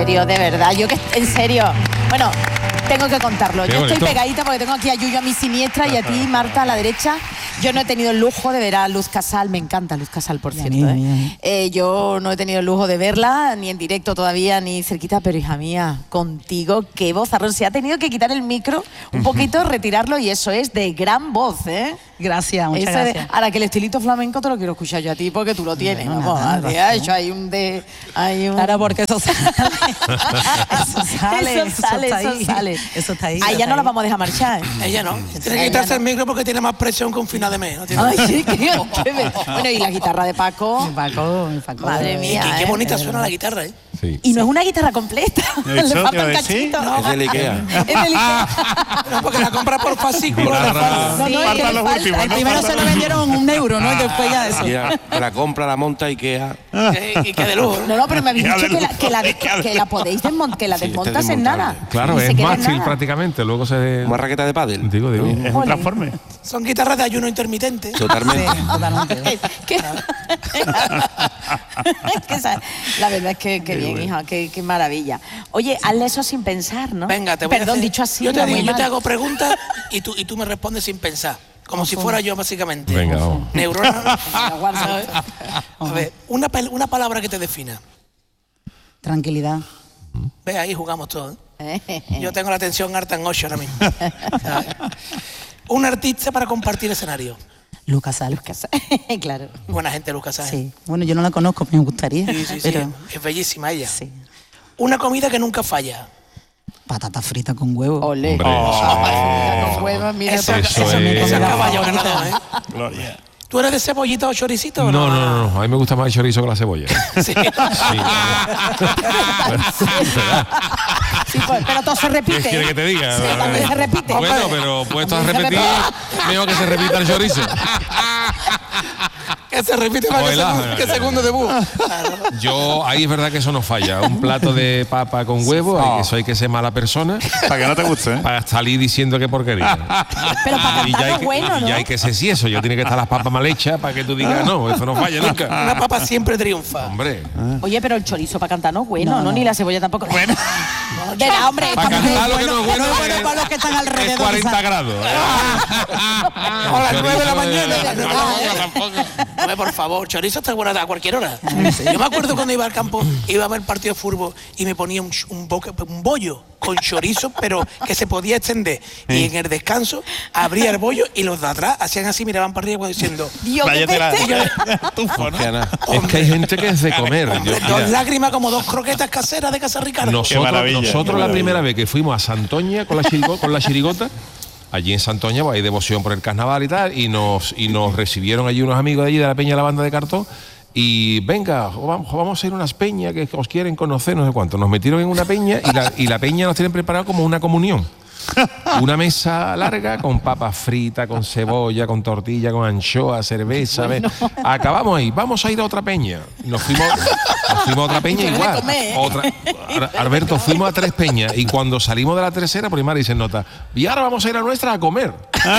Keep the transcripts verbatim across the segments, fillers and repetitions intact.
serio, de verdad. Yo que, en serio. Bueno, tengo que contarlo. Qué Yo bonito. estoy pegadita porque tengo aquí a Yuyo a mi siniestra y a ti, Marta, a la derecha. Yo no he tenido el lujo de ver a Luz Casal. Me encanta Luz Casal, por cierto. mí, ¿eh? a mí. Eh, yo no he tenido el lujo de verla, ni en directo todavía, ni cerquita, pero hija mía, contigo, qué vozarrón. Se ha tenido que quitar el micro un poquito, retirarlo, y eso es de gran voz, ¿eh? Gracias, muchas Eso de- gracias. ahora que el estilito flamenco te lo quiero escuchar yo a ti porque tú lo tienes. Bueno, Vamos, nada, te nada. ha hecho ahí un de. Hay un... Claro, porque eso sale. Eso sale. Eso sale, está eso ahí. sale. Eso está ahí. Ahí eso ya está no la ahí. vamos a dejar marchar. ¿eh? Ella no. Tiene que Ella quitarse no. el micro porque tiene más presión que un final de mes. ¿no? Tiene- Ay, sí, qué, qué be- Bueno, y la guitarra de Paco. Mi Paco, mi Paco. Madre Y, mía. y qué ¿eh? bonita suena la guitarra, ¿eh? Sí. Y no es una guitarra completa. Le Eso te falta iba a un decir. cachito. Es del Ikea. Es del Ikea. No, porque la compra por fascículo. Guitarra. la- No, no, es que Faltan le los falta. últimos, El ¿no? primero se lo vendieron un euro, ¿no? Y después ya eso. Y la, la compra, la monta Ikea. Y, y que de lujo. No, no, pero me habéis Ya dicho de que la, lujo, que la, ya de que la podéis desmontar, que la Sí, está desmontas en nada. desmontable. Claro, Y se es queda en mástil nada. prácticamente, luego se... Una raqueta de pádel. Digo, digo. Es un transforme. Son guitarras de ayuno intermitente. Totalmente. Totalmente. ¿Qué? Que esa- la verdad es que, que bien, hija, qué, qué maravilla. Oye, hazle eso sin pensar, ¿no? Venga, te voy Perdón, a hacer- dicho así. Yo te, era digo, muy yo te mal. hago preguntas y tú, y tú me respondes sin pensar. Como si fuera yo, básicamente. Venga, vamos. Neurona. Venga, guarda. ¿sabes? A ver, una, pel- una palabra que te defina. Tranquilidad. Ve, ahí jugamos todos. ¿eh? Yo tengo la atención harta en ocho ahora mismo. ¿Sabes? Un artista para compartir escenario. Lucas Sal. Claro. Buena gente, Lucas Sáenz. Sí. Bueno, yo no la conozco, me gustaría. Sí, sí, sí. Pero Es bellísima ella. sí. Una comida que nunca falla. Patata frita con huevo. Ole. Hombre, Oh, con huevos, mira, Esa, Eso esa, es- esa comida caballo favorita. ganador, ¿eh? Gloria. ¿Tú eres de cebollita o choricito o No, no? no, no, no, a mí me gusta más el chorizo que la cebolla. Sí. Sí. Sí, pues, pero todo se repite. ¿Qué quiere que te diga? Sí, también se repite. Bueno, Hombre. pero puesto a También se repetir, mejor que se repita el chorizo. Que se repite más O que, el segundo, ajo. que segundo debut. Claro. Yo, ahí es verdad que eso no falla. Un plato de papa con huevo, hay que- eso hay que ser mala persona Para que no te guste, ¿eh? para salir diciendo que porquería. Pero para Y ya cantar hay es que, bueno, y ¿no? ya hay que ser si eso, ya tiene que estar las papas mal hechas para que tú digas, no, eso no falla nunca. Una papa siempre triunfa. Hombre, Oye, pero el chorizo para cantar no es bueno, No, ¿no? no. Ni la cebolla tampoco. Bueno. Verá, hombre. para estamos- cantar lo que no es bueno no es bueno es- para los que están es alrededor, cuarenta quizás. grados. ¿eh? A las nueve de la mañana. No, no, no, tampoco. Hombre, por favor, chorizo está bueno a cualquier hora. Yo me acuerdo cuando iba al campo, iba a ver el partido de fútbol y me ponía un, ch- un, boca- un bollo con chorizo, pero que se podía extender. Y en el descanso abría el bollo y los de atrás hacían así, miraban para arriba como diciendo... Dios, qué Váyate la- peste. Tufo, ¿no? Que Ana, Es que hay gente que es de comer. Yo- Dos mira, lágrimas como dos croquetas caseras de Casa Ricardo. Nosotros, maravilla, nosotros qué la maravilla. primera vez que fuimos a Santoña con la, chirigo- con la chirigota, allí en Santoña pues, hay devoción por el carnaval y tal, y nos, y nos recibieron allí unos amigos de allí de la Peña de la Banda de Cartón, y venga, vamos, vamos a ir a unas peñas que os quieren conocer, no sé cuánto. Nos metieron en una peña y la, y la peña nos tienen preparado como una comunión. Una mesa larga con papas fritas, con cebolla, con tortilla, con anchoa, cerveza. ¿ves? Acabamos ahí, vamos a ir a otra peña. Nos fuimos, nos fuimos a otra peña Pero de igual. comer, ¿eh? Otra, Ar- Alberto, fuimos a tres peñas y cuando salimos de la tercera, por Mari se nota, y ahora vamos a ir a nuestra a comer.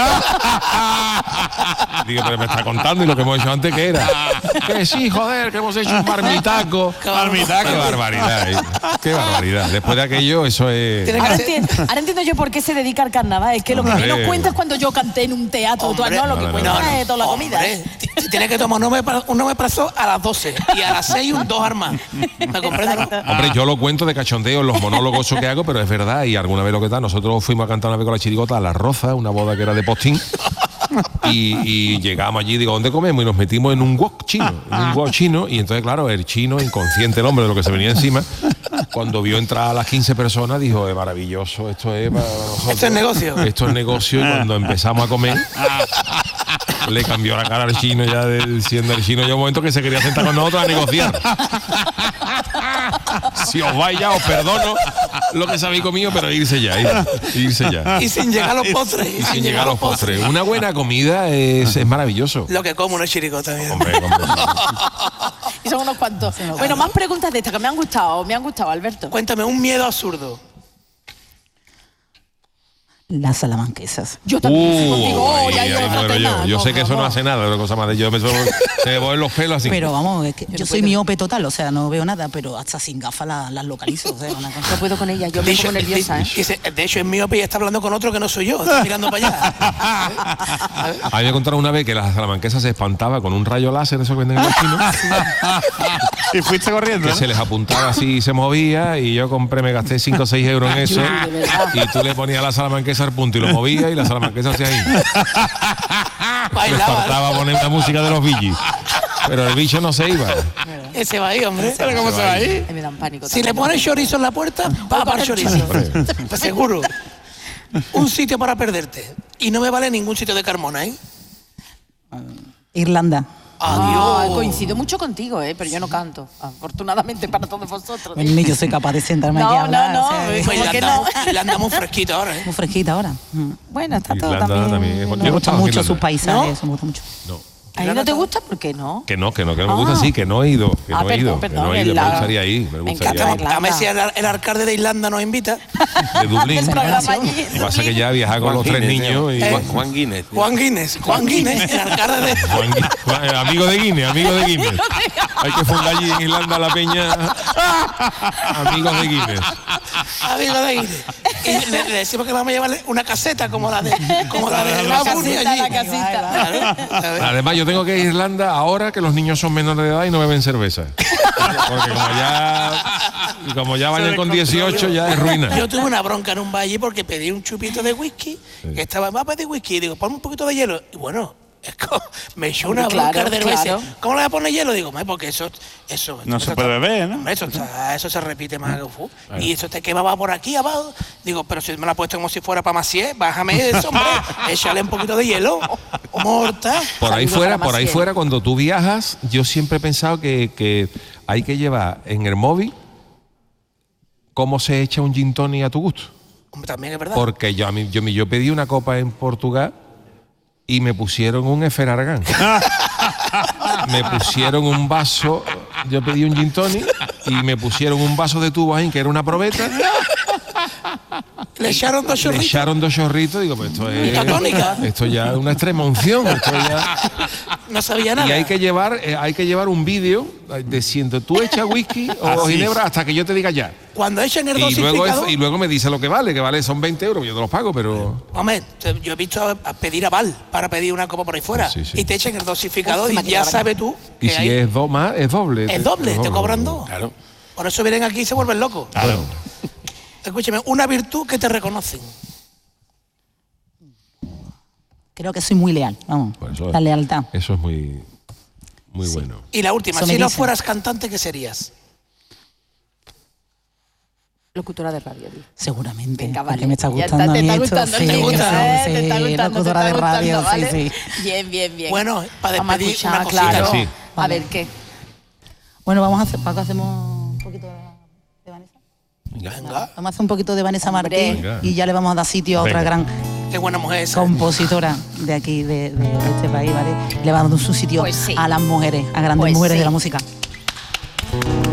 Digo, pero me está contando y lo que hemos hecho antes, ¿qué era? Que sí, joder, que hemos hecho un marmitaco. Marmitaco. Qué barbaridad, ¿eh? Qué barbaridad. Después de aquello, eso es... Tiene que Ahora ser- entiendo, ahora entiendo yo por qué se dedica al carnaval. Es que lo que Hombre. menos cuenta es cuando yo canté en un teatro. Tú, Hombre, no, lo que no, no, cuenta no. es toda la comida. Hombre, t- t- tiene que tomar un omepra- un omeprazol a las doce y a las seis un dos armas. ¿Me comprendes? no? Hombre, yo lo cuento de cachondeo en los monólogos eso que hago, pero es verdad, y alguna vez lo que está, nosotros fuimos a cantar una vez con la chirigota a La Roza, una boda que era de postín, y, y llegamos allí, digo, ¿dónde comemos? Y nos metimos en un wok chino, en un wok chino, y entonces, claro, el chino, inconsciente el hombre de lo que se venía encima, cuando vio entrar a las quince personas, dijo, es maravilloso, esto es para nosotros. Esto es negocio. Esto es negocio, y cuando empezamos a comer, le cambió la cara al chino, ya de- siendo el chino ya un momento que se quería sentar con nosotros a negociar. Si os vais ya, os perdono lo que se habéis comido, pero irse ya, ir- irse ya. Y sin llegar a los postres. Y sin llegar a los postres. Una buena comida es, es maravilloso. Lo que como no es chirigota. Mira. Hombre, hombre. Y son unos cuantos. Bueno, más preguntas de estas que me han gustado, me han gustado, Alberto. Cuéntame, un miedo absurdo. Las salamanquesas. Yo también Uh, contigo. Oh, ahí- ya hay ahí otro muero tema. yo. Yo No, sé que eso no vamos. hace nada, pero cosa más de yo me, suelo- se me ponen los pelos así. Pero vamos, es que yo, no soy puedo. miope total, o sea, no veo nada, pero hasta sin gafas las las localizo. O sea, una cosa. No puedo con ella, yo me Dicho- pongo nerviosa, ¿eh? dice, de hecho, es miope y está hablando con otro que no soy yo. Está mirando para allá. A mí me contaron una vez que la salamanquesa se espantaba con un rayo láser, eso que venden en los chinos, Y fuiste corriendo, que ¿no? se les apuntaba así y se movía, y yo compré, me gasté cinco o seis euros en eso, de verdad. y tú le ponías la salamanquesa al punto y lo movías y la salamanquesa hacía ahí. Me Bailaba. faltaba poner la música de los Billys, pero el bicho no se iba. Ese va ahí, hombre. ¿Pero cómo se va ahí? Ay, me dan pánico. Si le también. pones chorizo en la puerta, va para el chorizo. Pues seguro. Un sitio para perderte. Y no me vale ningún sitio de Carmona, ¿eh? Irlanda. Ah, Adiós. coincido mucho contigo, ¿eh? Pero yo no canto. Afortunadamente para todos vosotros. Ni yo soy capaz de sentarme No, aquí a hablar. no, no, o sea, pues, Pues ¿cómo la que andamos, no? la andamos fresquita ahora, ¿eh? muy fresquita ahora. Mm. Bueno, está todo Irlanda también. también es bonito. Me Yo no gustan estaba en mucho Irlanda. sus paisajes, me gusta mucho. No. ¿A mí no te gusta? ¿Por qué no? Que no, que no, que no me Ah. gusta así, que no he ido, que Ah, no he ido, perdón, que perdón, no he ido, en me la- gustaría ir, me me gustaría encanta ir. A ver si el, el alcalde de Irlanda nos invita. De Dublín. Programa allí, Lo que pasa es que ya viajar con los tres Guinness, niños y... tío. Juan, Juan Guinness. tío. Juan Guinness. Juan Guinness, el alcalde de... Juan Gui- Juan- eh, amigo de Guinness, amigo de Guinness. Hay que fundar allí en Irlanda la peña. Amigos de Guinness. Amigo de Guinness. Y le, le decimos que vamos a llevarle una caseta como la de como la de La Burnie casita, allí. la casita. Claro. A ver. Además, yo tengo que ir a Irlanda ahora que los niños son menores de edad y no beben cerveza. Porque como ya, y como ya vayan con dieciocho, ya es ruina. Yo tuve una bronca en un valle porque pedí un chupito de whisky, que estaba, va a pedir whisky, y digo, ponme un poquito de hielo. Y bueno, es como, me echó una Hombre, bronca claro, de veces. claro. ¿Cómo le voy a poner hielo? Digo, "Mae, porque eso, eso, No eso se puede beber, ¿no? Hombre, Eso, está- eso se repite más que fu. Y eso te quemaba por aquí abajo. Digo, pero si me la has puesto como si fuera para Macié, bájame eso, hombre. Échale un poquito de hielo. Morta. Por ahí Saludos fuera, para por ahí Maciel. fuera, cuando tú viajas, yo siempre he pensado que, que hay que llevar en el móvil cómo se echa un gin tonic a tu gusto. Hombre, también es verdad. Porque yo, a mí, yo, yo pedí una copa en Portugal y me pusieron un Eferargan. Me pusieron un vaso, yo pedí un gin tonic y me pusieron un vaso de tubo ahí, que era una probeta. Le echaron dos Le chorritos. echaron dos chorritos y digo, pues esto es. La tónica. Esto ya es una extrema unción. Esto ya- No sabía nada. y hay que llevar, eh, hay que llevar un vídeo de si tú echas whisky o Así. ginebra hasta que yo te diga ya. Cuando echen el Y luego, dosificador... eso- y luego me dice lo que vale, que vale son veinte euros, yo te los pago, pero. Hombre, te- yo he visto a, a pedir aval para pedir una copa por ahí fuera. Sí, sí. Y te echan el dosificador Uf, y me ha ya quedado sabes tú Y que si ahí- es dos más, es doble. es doble, te cobran dos. Claro. Por eso vienen aquí y se vuelven locos. Claro. Escúchame, una virtud que te reconocen. Creo que soy muy leal, vamos. Pues eso- la lealtad. Eso es muy, muy bueno. Y la última, Eso si me no dicen. fueras cantante, ¿qué serías? Locutora de radio. Di. Seguramente. Venga, porque vale. me está Ya gustando a te mí está esto, gustando, sí, te gusta, sí, ¿eh? sí, Te está gustando, te locutora está de radio, gustando, sí, ¿vale? sí. Bien, bien, bien. Bueno, para Vamos a despedir escuchar, una cosita. claro. Sí. A ver, ¿qué? Bueno, vamos a hacer, Paco, hacemos un poquito de Vanessa. Venga, Vamos a hacer un poquito de Vanessa Hombre. Martín Venga. y ya le vamos a dar sitio a otra Venga. gran qué buena mujer esa. compositora de aquí, de, de- de este país, ¿vale? Le vamos a dar su sitio Pues sí. a las mujeres, a grandes Pues mujeres sí. de la música.